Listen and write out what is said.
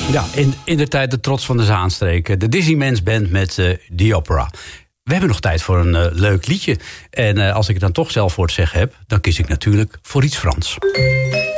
Ja, in de tijd de trots van de Zaanstreek. De Disneymans Band met The Opera. We hebben nog tijd voor een leuk liedje. En als ik het dan toch zelf voor het zeggen heb, dan kies ik natuurlijk voor iets Frans.